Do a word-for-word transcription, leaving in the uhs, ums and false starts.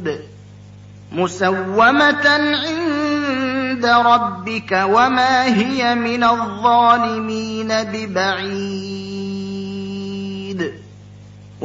مسومة عند ربك وما هي من الظالمين ببعيد